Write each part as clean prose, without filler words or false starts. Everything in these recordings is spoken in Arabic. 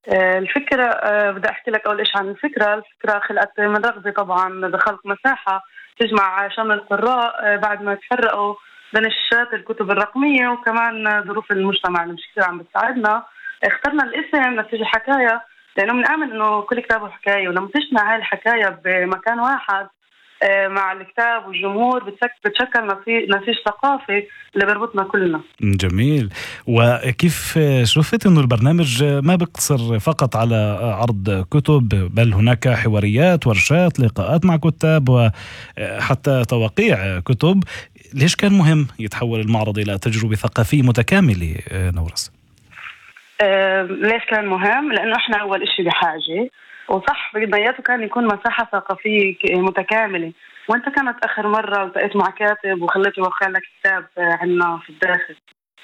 الفكرة، بدي أحكي لك أول إشي عن الفكرة خلقت من رغبة طبعا بخلق مساحة تجمع شمل القراء بعد ما تفرقوا بين الشاشات الكتب الرقمية وكمان ظروف المجتمع اللي مش كتير عم بتساعدنا. اخترنا الاسم نسيج حكاية لأنه بنآمن إنه كل كتاب حكاية، ولما تجمع هاي الحكاية بمكان واحد مع الكتاب والجمهور بتشكل نسيج ثقافي اللي بيربطنا كلنا. جميل. وكيف شفت أنه البرنامج ما بيقتصر فقط على عرض كتب، بل هناك حواريات، ورشات، لقاءات مع كتاب وحتى توقيع كتب. ليش كان مهم يتحول المعرض إلى تجربة ثقافية متكاملة نورس؟ ليش كان مهم؟ لأنه إحنا أول إشي بحاجة، وصح بداياته كان يكون مساحة ثقافية متكاملة. وانت كانت اخر مرة التقيت مع كاتب وخليته يوقع لك كتاب عنا في الداخل.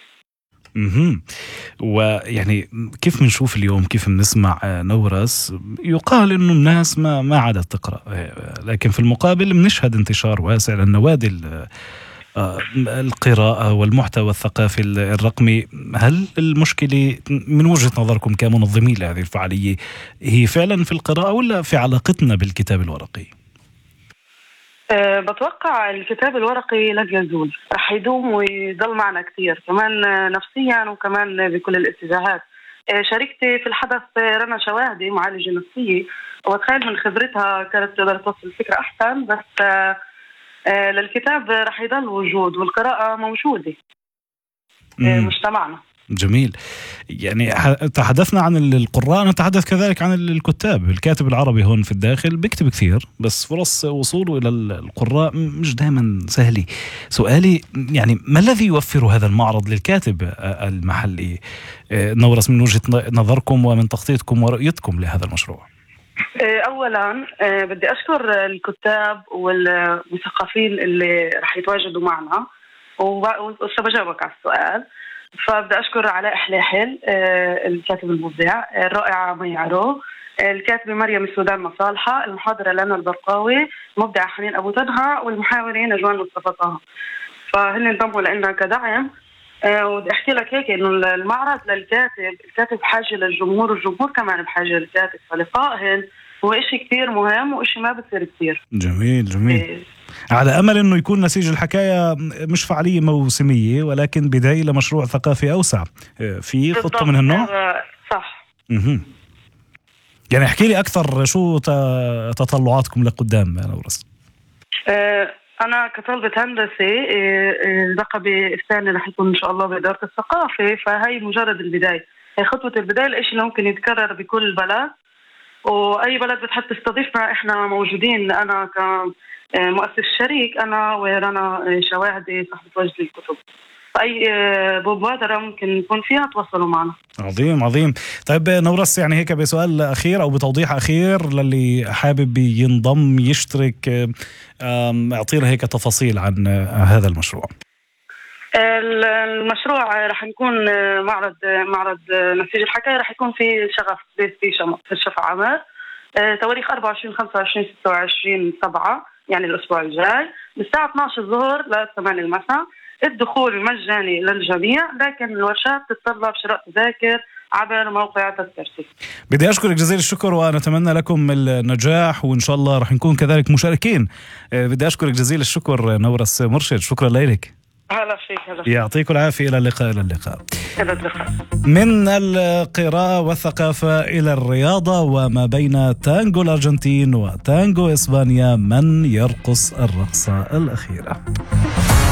ويعني كيف بنشوف اليوم، كيف بنسمع نورس يقال انه الناس ما عادت تقرأ، لكن في المقابل بنشهد انتشار واسع للنوادي القراءة والمحتوى الثقافي الرقمي. هل المشكلة من وجهة نظركم كمنظمين لهذه الفعالية هي فعلا في القراءة ولا في علاقتنا بالكتاب الورقي؟ بتوقع الكتاب الورقي لن يزول، رح يدوم ويضل معنا كتير كمان نفسيا وكمان بكل الاتجاهات. شاركتي في الحدث رنا شواهدي، معالجة نفسية، وتخيل من خبرتها كانت تقدر توصل الفكرة أحسن. بس للكتاب رح يضل وجود والقراءة موجودة مجتمعنا. جميل. يعني تحدثنا عن القراء، نتحدث كذلك عن الكتاب. الكاتب العربي هون في الداخل بيكتب كثير، بس فرص وصوله إلى القراء مش دائما سهلة. سؤالي يعني ما الذي يوفر هذا المعرض للكاتب المحلي نورس من وجهة نظركم ومن تخطيطكم ورؤيتكم لهذا المشروع؟ أولا بدي أشكر الكتاب والمثقفين اللي رح يتواجدوا معنا، وسأجاوبك على السؤال. فبدي أشكر علاء حلاحل الكاتب المبدع، الرائعة مي عرو، الكاتبة مريم السودان مصالحة، المحاضرة لنا البرقاوي، المبدعة حنين أبو تنها، والمحاورين نجوان مصطفى طه. فهن انضموا لنا كدعم. ودي أحكي لك هيك إنه المعرض الكاتب بحاجة للجمهور، والجمهور كمان بحاجة للكاتب، فلقائهن هو إشي كتير مهم وإشي ما بصير كتير. جميل. على أمل أنه يكون نسيج الحكاية مش فعالية موسمية ولكن بداية لمشروع ثقافي أوسع في خطة من هالنوع. صح. يعني احكي لي أكثر، شو تطلعاتكم لقدام نورس؟ أنا كطالبة هندسة لقبي الثاني رح يكون إن شاء الله بإدارة الثقافة، فهي مجرد البداية، هي خطوة البداية. الإشي اللي ممكن يتكرر بكل بلد، وأي بلد بتحب تستضيفنا إحنا موجودين. أنا كمؤسس شريك، أنا ورنا شواهدي صاحبة وجد الكتب، فأي مبادرة ممكن يكون فيها تواصلوا معنا. عظيم. طيب نورس، يعني هيك بسؤال أخير أو بتوضيح أخير للي حابب ينضم يشترك، أعطينا هيك تفاصيل عن هذا المشروع. المشروع رح نكون معرض نسيج الحكاية، رح يكون في شغف في الشفا عمر، تواريخ 24 25 26 7، يعني الأسبوع الجاي، من الساعة 12 الظهر ل 8 المساء. الدخول مجاني للجميع، لكن الورشات تتطلب شراء تذاكر عبر موقع تذكرتي. بدي أشكرك جزيل الشكر ونتمنى لكم النجاح، وإن شاء الله رح نكون كذلك مشاركين. بدي أشكرك جزيل الشكر نورس مرشد، شكرا لك. هلا فيك. يعطيكم العافية. إلى اللقاء. إلى اللقاء. من القراءة والثقافة إلى الرياضة، وما بين تانغو الأرجنتين وتانغو إسبانيا، من يرقص الرقصة الأخيرة؟